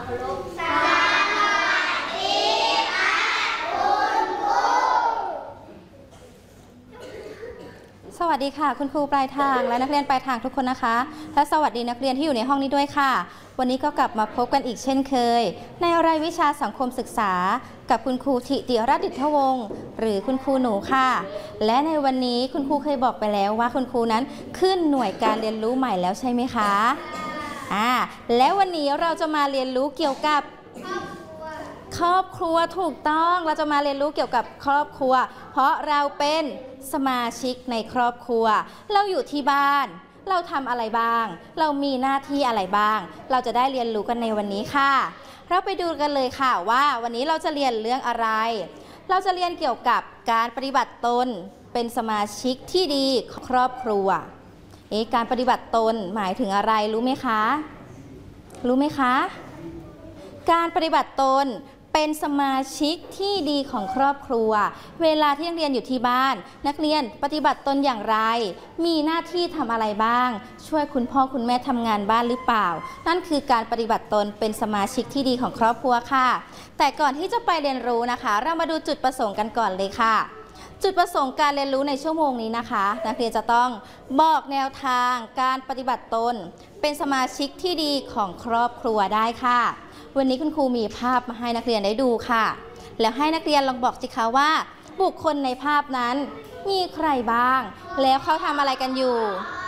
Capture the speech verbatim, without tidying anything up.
เคารพสวัสดีค่ะคุณครูสวัสดีค่ะคุณครูปลายทางและนักเรียนปลายทางทุกคนนะคะและสวัสดีนักเรียนที่อยู่ในห้องนี้ด้วยค่ะวันนี้ก็กลับมาพบกันอีกเช่นเคยในรายวิชาสังคมศึกษากับคุณครูธิติรัตน์ดิษฐวงศ์หรือคุณครูหนูค่ะและในวันนี้คุณครูเคยบอกไปแล้วว่าคุณครูนั้นขึ้นหน่วยการเรียนรู้ใหม่แล้วใช่ไหมคะอ่าแล้ววันนี้เราจะมาเรียนรู้เกี่ยวกับครอบครัวถูกต้องเราจะมาเรียนรู้เกี่ยวกับครอบครัวเพราะเราเป็นสมาชิกในครอบครัวเราอยู่ที่บ้านเราทำอะไรบ้างเรามีหน้าที่อะไรบ้างเราจะได้เรียนรู้กันในวันนี้ค่ะเราไปดูกันเลยค่ะว่าวันนี้เราจะเรียนเรื่องอะไรเราจะเรียนเกี่ยวกับการปฏิบัติตนเป็นสมาชิกที่ดีของครอบครัวเอ๊ะการปฏิบัติตนหมายถึงอะไรรู้ไหมคะรู้ไหมคะการปฏิบัติตนเป็นสมาชิกที่ดีของครอบครัวเวลาที่นักเรียนอยู่ที่บ้านนักเรียนปฏิบัติตนอย่างไรมีหน้าที่ทำอะไรบ้างช่วยคุณพ่อคุณแม่ทำงานบ้านหรือเปล่านั่นคือการปฏิบัติตนเป็นสมาชิกที่ดีของครอบครัวค่ะแต่ก่อนที่จะไปเรียนรู้นะคะเรามาดูจุดประสงค์กันก่อนเลยค่ะจุดประสงค์การเรียนรู้ในชั่วโมงนี้นะคะนักเรียนจะต้องบอกแนวทางการปฏิบัติตนเป็นสมาชิกที่ดีของครอบครัวได้ค่ะวันนี้คุณครูมีภาพมาให้นักเรียนได้ดูค่ะแล้วให้นักเรียนลองบอกสิคะว่าบุคคลในภาพนั้นมีใครบ้างแล้วเขาทำอะไรกันอยู่